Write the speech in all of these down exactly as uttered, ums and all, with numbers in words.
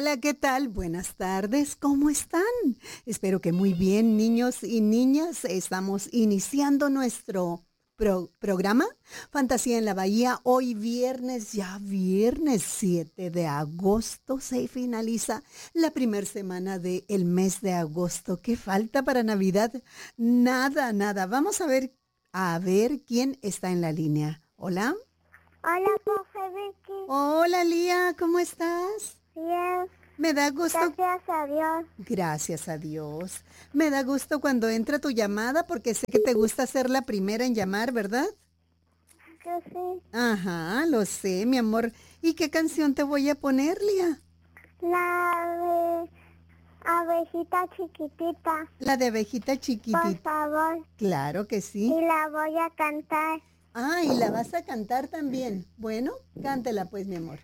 Hola, ¿qué tal? Buenas tardes, ¿cómo están? Espero que muy bien, niños y niñas. Estamos iniciando nuestro pro- programa Fantasía en la Bahía. Hoy viernes, ya viernes siete de agosto, se finaliza la primera semana del mes de agosto. ¿Qué falta para Navidad? Nada, nada. Vamos a ver, a ver quién está en la línea. Hola. Hola, profe Vicky. Hola, Lía, ¿cómo estás? Bien, Me da gusto. gracias a Dios. Gracias a Dios. Me da gusto cuando entra tu llamada porque sé que te gusta ser la primera en llamar, ¿verdad? Que sí. Ajá, lo sé, mi amor. ¿Y qué canción te voy a poner, Lía? La de abejita chiquitita, La de abejita por chiquitita. favor. Claro que sí. Y la voy a cantar. Ah, y la vas a cantar también. Bueno, cántela pues, mi amor.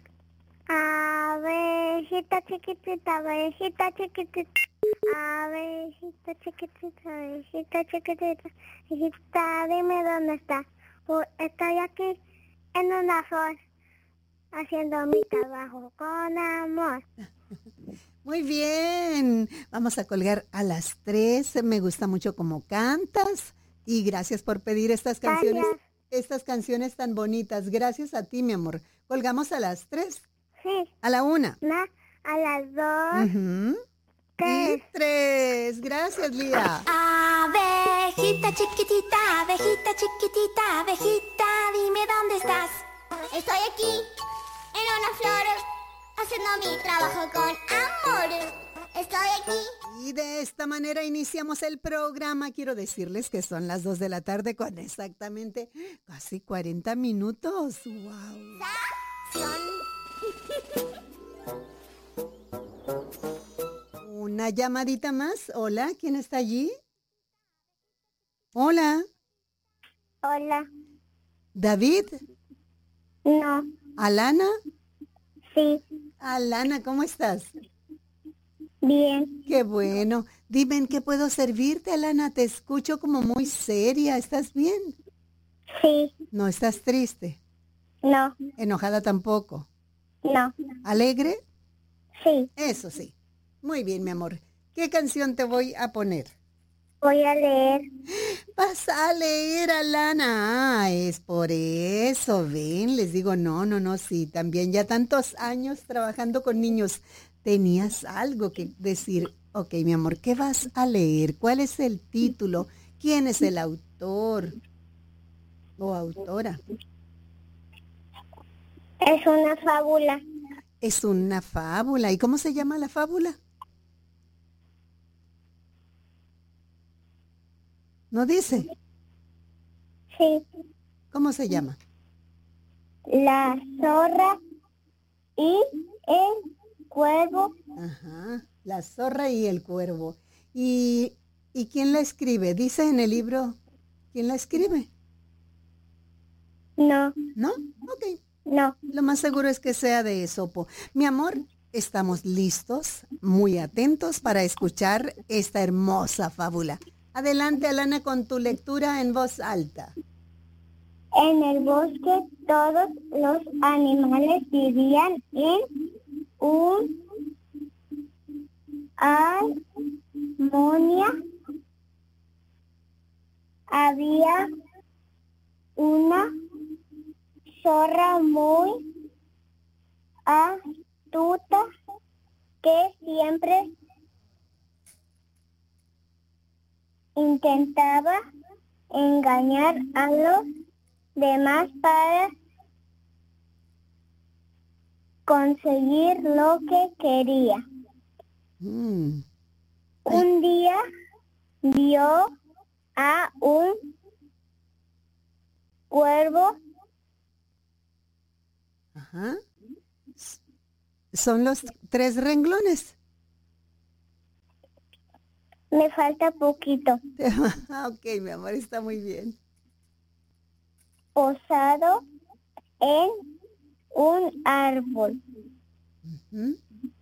Abejita chiquitita, abejita chiquitita. Abejita chiquitita, abejita chiquitita. Hijita, dime dónde estás. Pues estoy aquí en una flor, haciendo mi trabajo con amor. Muy bien. Vamos a colgar a las tres. Me gusta mucho cómo cantas. Y gracias por pedir estas canciones, Gracias. estas canciones tan bonitas. Gracias a ti, mi amor. Colgamos a las tres. Sí, A la una. una, a las dos, Ujú. tres. Y tres. Gracias, Lía. Abejita chiquitita, abejita chiquitita, abejita, dime dónde estás. Estoy aquí, en una flor, haciendo mi trabajo con amor. Estoy aquí. Y de esta manera iniciamos el programa. Quiero decirles que son las dos de la tarde con exactamente casi cuarenta minutos. ¡Wow! Una llamadita más. Hola, ¿quién está allí? Hola, Hola. David, No. Alana. Sí. Alana, ¿cómo estás? Bien. Qué bueno. Dime, ¿en qué puedo servirte, Alana? Te escucho como muy seria. ¿Estás bien? Sí. No, estás triste. No. Enojada tampoco. No. ¿Alegre? Sí. Eso sí. Muy bien, mi amor. ¿Qué canción te voy a poner? Voy a leer. Vas a leer, Alana. Ah, es por eso, ven, les digo, no, no, no, sí, también ya tantos años trabajando con niños, tenías algo que decir. Ok, mi amor, ¿qué vas a leer? ¿Cuál es el título? ¿Quién es el autor o autora? Es una fábula. Es una fábula. ¿Y cómo se llama la fábula? ¿No dice? Sí. ¿Cómo se llama? La zorra y el cuervo. Ajá, la zorra y el cuervo. ¿Y, ¿y quién la escribe? Dice en el libro, ¿quién la escribe? No. ¿No? Ok, No. lo más seguro es que sea de Esopo. Mi amor, estamos listos, muy atentos para escuchar esta hermosa fábula. Adelante, Alana, con tu lectura en voz alta. En el bosque todos los animales vivían en un armonía. Había una zorra muy astuta que siempre intentaba engañar a los demás para conseguir lo que quería. Mm, Un día vio a un cuervo. ajá. S- Son los tres renglones. Me falta poquito. Ok, mi amor, está muy bien. Posado en un árbol Ujú.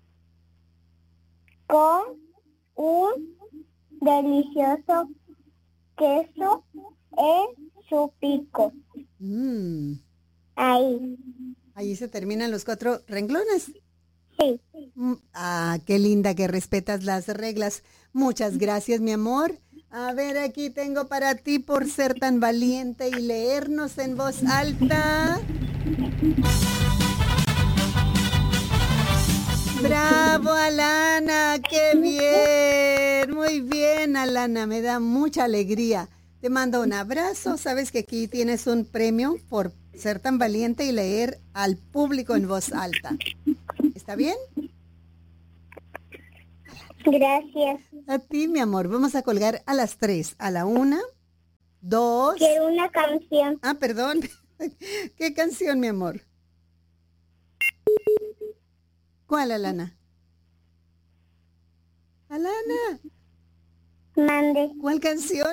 con un delicioso queso en su pico. Mm, Ahí. Allí se terminan los cuatro renglones. Sí. Mm, Ah, qué linda que respetas las reglas. Muchas gracias, mi amor. A ver, aquí tengo para ti por ser tan valiente y leernos en voz alta. Bravo, Alana, qué bien. Muy bien, Alana, me da mucha alegría. Te mando un abrazo. Sabes que aquí tienes un premio por ser tan valiente y leer al público en voz alta. ¿Está bien? Gracias. A ti, mi amor. Vamos a colgar a las tres. A la una, dos. Quiero una canción. Ah, perdón. ¿Qué canción, mi amor? ¿Cuál, Alana? Alana, Mande. ¿cuál canción?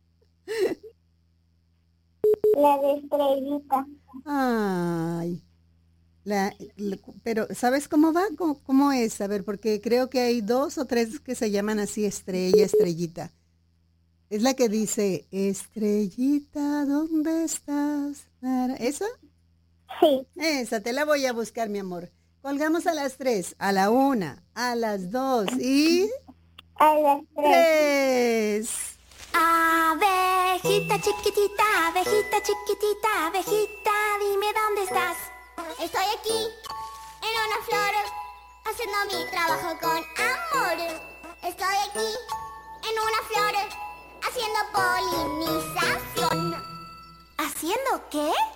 La de Estrellita. Ay, la, la- pero ¿sabes cómo va? ¿Cómo, cómo es? A ver, porque creo que hay dos o tres que se llaman así, estrella, estrellita. Es la que dice, estrellita, ¿dónde estás? Nara- ¿Esa? Sí. Esa, te la voy a buscar, mi amor. Colgamos a las tres, a la una, a las dos y A las tres. tres. Abejita chiquitita, abejita chiquitita, abejita, dime dónde estás. Estoy aquí, en una flor, haciendo mi trabajo con amor. Estoy aquí, en una flor, haciendo polinización. ¿Haciendo qué?